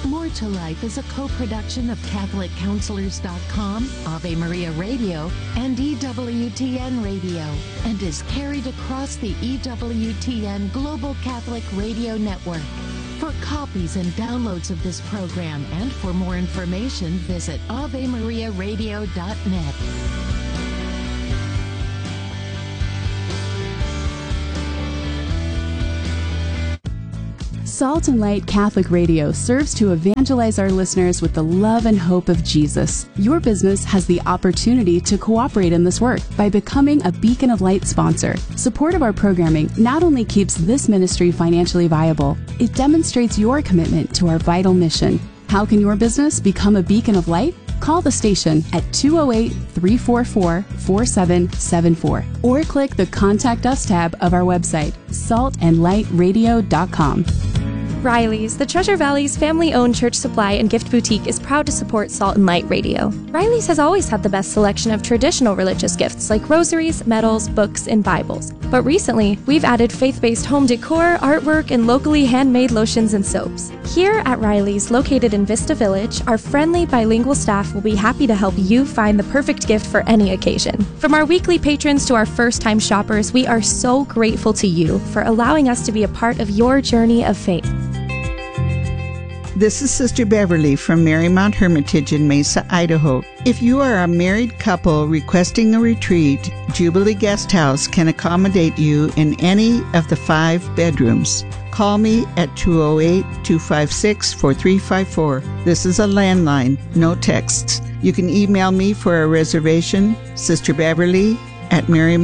More to Life is a co-production of CatholicCounselors.com, Ave Maria Radio, and EWTN Radio, and is carried across the EWTN Global Catholic Radio Network. For copies and downloads of this program and for more information, visit AveMariaRadio.net. Salt and Light Catholic Radio serves to evangelize our listeners with the love and hope of Jesus. Your business has the opportunity to cooperate in this work by becoming a Beacon of Light sponsor. Support of our programming not only keeps this ministry financially viable, it demonstrates your commitment to our vital mission. How can your business become a Beacon of Light? Call the station at 208-344-4774 or click the Contact Us tab of our website, saltandlightradio.com. Riley's, the Treasure Valley's family-owned church supply and gift boutique, is proud to support Salt and Light Radio. Riley's has always had the best selection of traditional religious gifts like rosaries, medals, books, and Bibles. But recently, we've added faith-based home decor, artwork, and locally handmade lotions and soaps. Here at Riley's, located in Vista Village, our friendly bilingual staff will be happy to help you find the perfect gift for any occasion. From our weekly patrons to our first-time shoppers, we are so grateful to you for allowing us to be a part of your journey of faith. This is Sister Beverly from Marymount Hermitage in Mesa, Idaho. If you are a married couple requesting a retreat, Jubilee Guest House can accommodate you in any of the 5 bedrooms. Call me at 208-256-4354. This is a landline, no texts. You can email me for a reservation, Sister Beverly at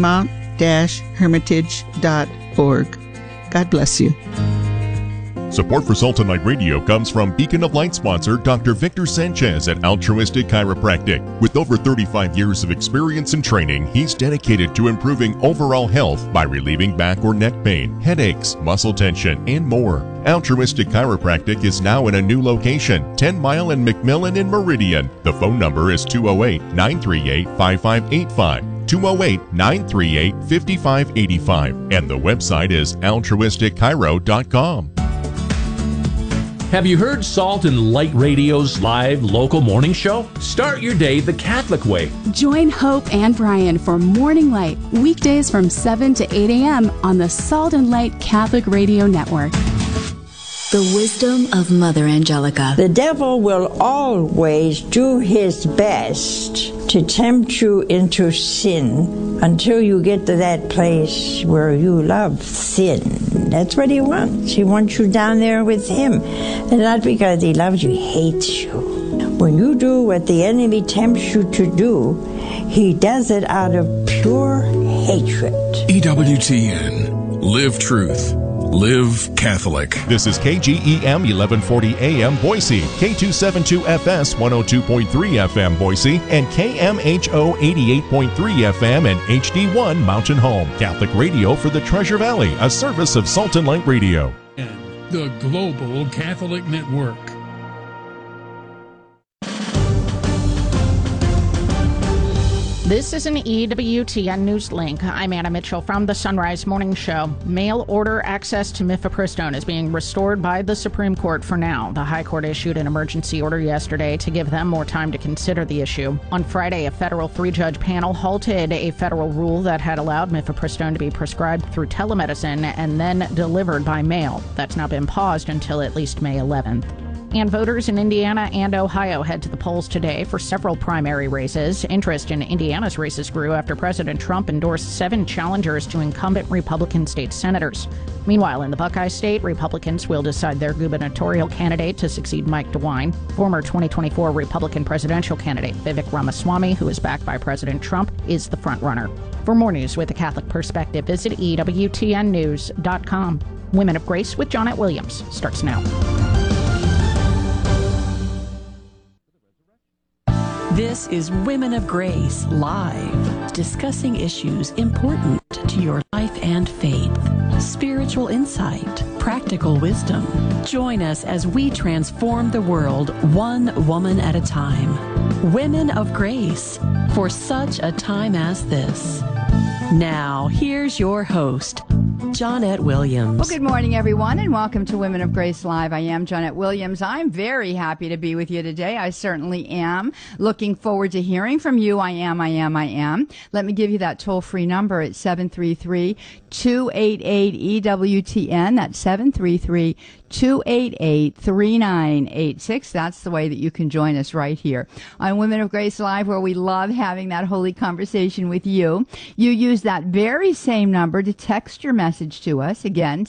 marymount-hermitage.org. God bless you. Support for Salt and Light Radio comes from Beacon of Light sponsor Dr. Victor Sanchez at Altruistic Chiropractic. With over 35 years of experience and training, he's dedicated to improving overall health by relieving back or neck pain, headaches, muscle tension, and more. Altruistic Chiropractic is now in a new location, 10 Mile and McMillan in Meridian. The phone number is 208-938-5585. 208-938-5585, and the website is altruisticchiro.com. Have you heard Salt and Light Radio's live local morning show? Start your day the Catholic way. Join Hope and Brian for Morning Light, weekdays from 7 to 8 a.m. on the Salt and Light Catholic Radio Network. The wisdom of Mother Angelica. The devil will always do his best to tempt you into sin until you get to that place where you love sin. That's what he wants. He wants you down there with him. And not because he loves you, he hates you. When you do what the enemy tempts you to do, he does it out of pure hatred. EWTN. Live truth. Live Catholic. This is KGEM 1140 AM Boise, K272FS 102.3 FM Boise, and KMHO 88.3 FM and HD1 Mountain Home. Catholic radio for the Treasure Valley, a service of Salt and Light Radio. And the Global Catholic Network. This is an EWTN News Link. I'm Anna Mitchell from the Sunrise Morning Show. Mail order access to mifepristone is being restored by the Supreme Court for now. The High Court issued an emergency order yesterday to give them more time to consider the issue. On Friday, a federal 3-judge panel halted a federal rule that had allowed mifepristone to be prescribed through telemedicine and then delivered by mail. That's now been paused until at least May 11th. And voters in Indiana and Ohio head to the polls today for several primary races. Interest in Indiana's races grew after President Trump endorsed 7 challengers to incumbent Republican state senators. Meanwhile, in the Buckeye State, Republicans will decide their gubernatorial candidate to succeed Mike DeWine. Former 2024 Republican presidential candidate Vivek Ramaswamy, who is backed by President Trump, is the frontrunner. For more news with a Catholic perspective, visit EWTNnews.com. Women of Grace with Johnnette Williams starts now. This is Women of Grace Live, discussing issues important to your life and faith. Spiritual insight, practical wisdom. Join us as we transform the world one woman at a time. Women of Grace, for such a time as this. Now, here's your host, Johnnette Williams. Well, good morning, everyone, and welcome to Women of Grace Live. I am Johnnette Williams. I'm very happy to be with you today. I certainly am. Looking forward to hearing from you. I am. Let me give you that toll-free number. It's 733-288-EWTN. That's 733-288-3986. That's the way that you can join us right here on Women of Grace Live, where we love having that holy conversation with you. You use that very same number to text your message to us. Again,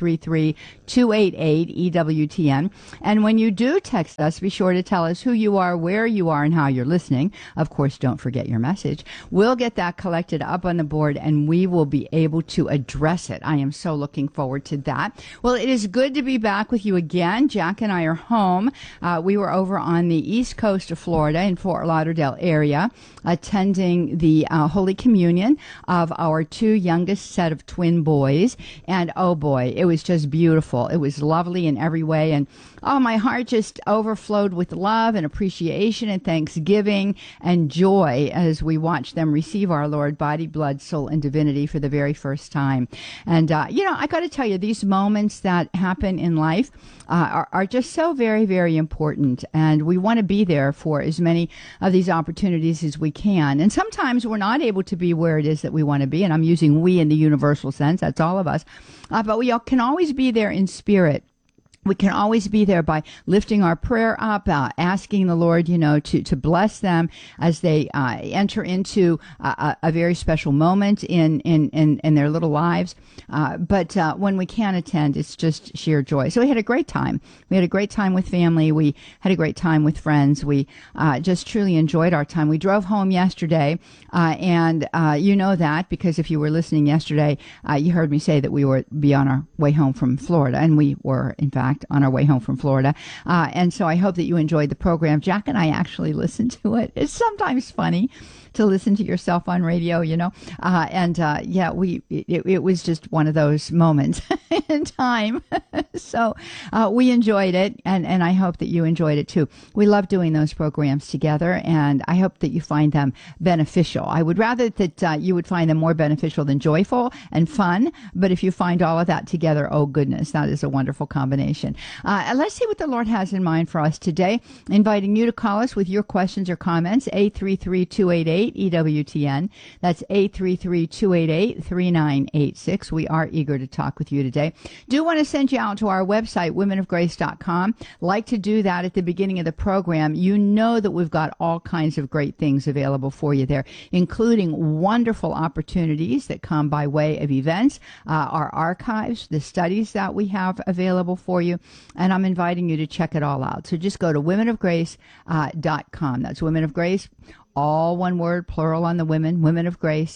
833-288-EWTN. And when you do text us, be sure to tell us who you are, where you are, and how you're listening. Of course, don't forget your message. We'll get that collected up on the board, and we will be able to address it. I am so looking forward to that. Well, it is good to be back with you again. Jack and I are home. We were over on the east coast of Florida in Fort Lauderdale area, attending the Holy Communion of our two youngest set of twin boys. And oh boy, it was just beautiful. It was lovely in every way. And oh, my heart just overflowed with love and appreciation and thanksgiving and joy as we watched them receive our Lord, body, blood, soul, and divinity for the very first time. And, I got to tell you, these moments that happen in life are just so very, very important. And we want to be there for as many of these opportunities as we can. And sometimes we're not able to be where it is that we want to be. And I'm using we in the universal sense. That's all of us. But we can always be there in spirit. We can always be there by lifting our prayer up, asking the Lord, to bless them as they enter into a very special moment in their little lives. But when we can't attend, it's just sheer joy. So we had a great time. We had a great time with family. We had a great time with friends. We just truly enjoyed our time. We drove home yesterday, and you know that because if you were listening yesterday, you heard me say that we would be on our way home from Florida, and we were, in fact, on our way home from Florida. And so I hope that you enjoyed the program. Jack and I actually listened to it. It's sometimes funny to listen to yourself on radio, it was just one of those moments in time. So we enjoyed it, and I hope that you enjoyed it too. We love doing those programs together, and I hope that you find them beneficial. I would rather that you would find them more beneficial than joyful and fun, but if you find all of that together, oh goodness, that is a wonderful combination. And let's see what the Lord has in mind for us today. Inviting you to call us with your questions or comments, 833-288-EWTN. That's 833-288-3986. We are eager to talk with you today. Do want to send you out to our website, womenofgrace.com. Like to do that at the beginning of the program. You know that we've got all kinds of great things available for you there, including wonderful opportunities that come by way of events, our archives, the studies that we have available for you, and I'm inviting you to check it all out. So just go to womenofgrace.com. That's Women of Grace, all one word, plural on the women, Women of Grace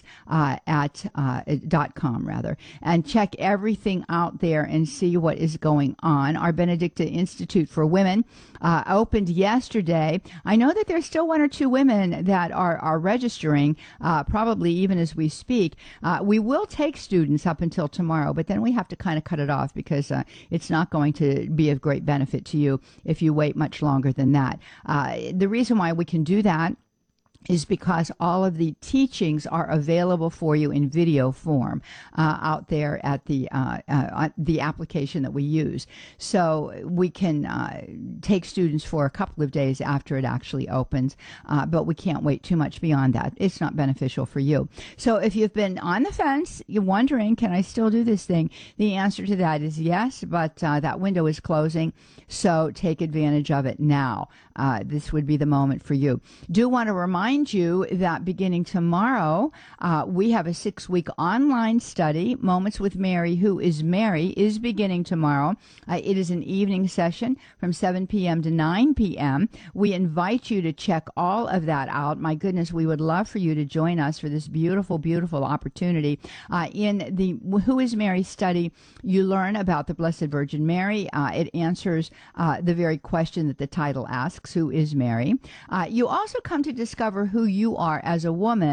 .com rather, and check everything out there and see what is going on. Our Benedicta Institute for Women opened yesterday. I know that there's still one or two women that are registering, probably even as we speak. We will take students up until tomorrow, but then we have to kind of cut it off because it's not going to be of great benefit to you if you wait much longer than that. The reason why we can do that is because all of the teachings are available for you in video form out there at the application that we use. So we can take students for a couple of days after it actually opens, but we can't wait too much beyond that. It's not beneficial for you. So if you've been on the fence, you're wondering, can I still do this thing? The answer to that is yes, but that window is closing, so take advantage of it now. This would be the moment for you. Do want to remind you that beginning tomorrow, we have a 6-week online study, Moments with Mary, Who is Mary, is beginning tomorrow. It is an evening session from 7 p.m. to 9 p.m. We invite you to check all of that out. My goodness, we would love for you to join us for this beautiful, beautiful opportunity. In the Who is Mary study, you learn about the Blessed Virgin Mary. It answers the very question that the title asks, who is Mary? You also come to discover who you are as a woman,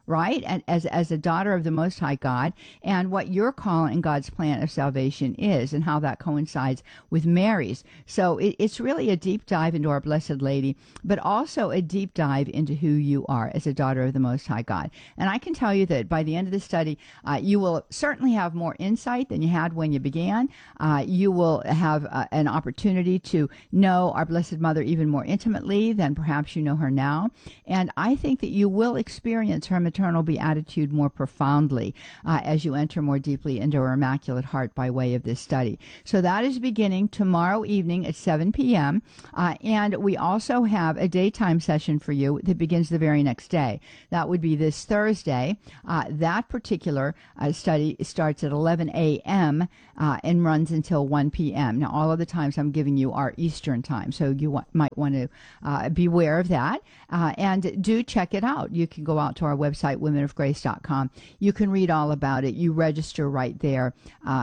right? And as a daughter of the Most High God, and what your call and God's plan of salvation is, and how that coincides with Mary's. So it's really a deep dive into our Blessed Lady, but also a deep dive into who you are as a daughter of the Most High God. And I can tell you that by the end of the study, you will certainly have more insight than you had when you began. You will have an opportunity to know our Blessed Mother even more intimately than perhaps you know her now. And I think that you will experience her maternal beatitude more profoundly as you enter more deeply into her Immaculate Heart by way of this study. So that is beginning tomorrow evening at 7 p.m. And we also have a daytime session for you that begins the very next day. That would be this Thursday. That particular study starts at 11 a.m. And runs until 1 p.m. Now, all of the times I'm giving you are Eastern time, so you might want to beware of that. And do check it out. You can go out to our website, womenofgrace.com. You can read all about it. You register right there,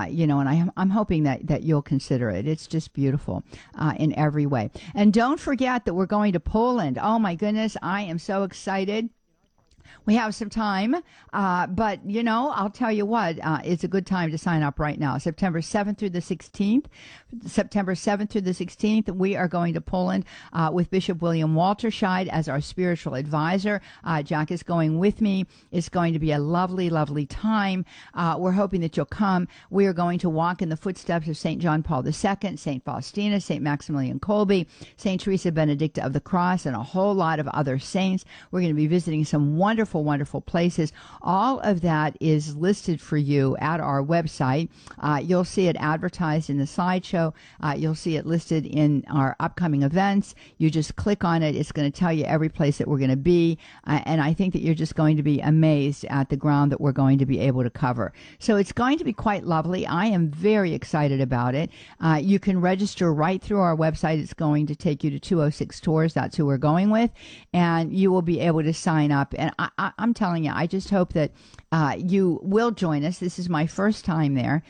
and I'm hoping that you'll consider it. It's just beautiful in every way. And don't forget that we're going to Poland. Oh, my goodness, I am so excited. We have some time, but, I'll tell you what, it's a good time to sign up right now. September 7th through the 16th. September 7th through the 16th, we are going to Poland with Bishop William Walterscheid as our spiritual advisor. Jack is going with me. It's going to be a lovely, lovely time. We're hoping that you'll come. We are going to walk in the footsteps of St. John Paul II, St. Faustina, St. Maximilian Kolbe, St. Teresa Benedicta of the Cross, and a whole lot of other saints. We're going to be visiting some wonderful, wonderful places. All of that is listed for you at our website. You'll see it advertised in the slideshow. You'll see it listed in our upcoming events. You just click on it. It's going to tell you every place that we're going to be. And I think that you're just going to be amazed at the ground that we're going to be able to cover. So it's going to be quite lovely. I am very excited about it. You can register right through our website. It's going to take you to 206 Tours. That's who we're going with. And you will be able to sign up. And I'm telling you, I just hope that you will join us. This is my first time there.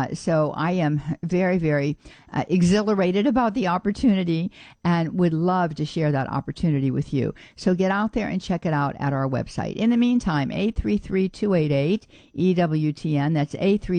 So I am very, very exhilarated about the opportunity and would love to share that opportunity with you. So get out there and check it out at our website. In the meantime, 833-288-EWTN, that's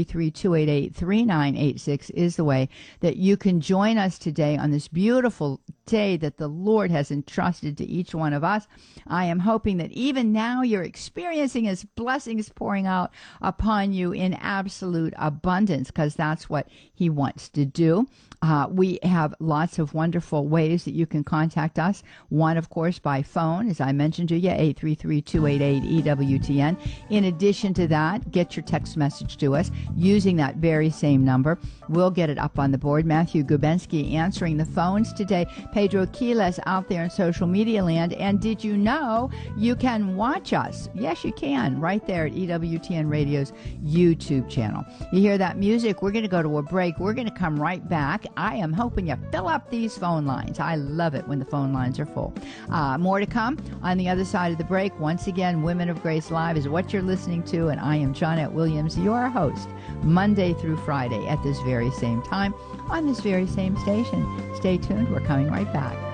833-288-3986 is the way that you can join us today on this beautiful day that the Lord has entrusted to each one of us. I am hoping that even now you're experiencing His blessings pouring out upon you in absolute abundance, because that's what He wants to do. We have lots of wonderful ways that you can contact us. One, of course, by phone, as I mentioned to you, 833-288-EWTN. In addition to that, get your text message to us using that very same number. We'll get it up on the board. Matthew Gubensky answering the phones today. Pedro Quiles out there in social media land. And did you know you can watch us? Yes, you can, right there at EWTN Radio's YouTube channel. You hear that music? We're going to go to a break. We're going to come right back. I am hoping you fill up these phone lines. I love it when the phone lines are full. More to come on the other side of the break. Once again, Women of Grace Live is what you're listening to, and I am Johnette Williams, your host, Monday through Friday at this very same time on this very same station. Stay tuned. We're coming right back.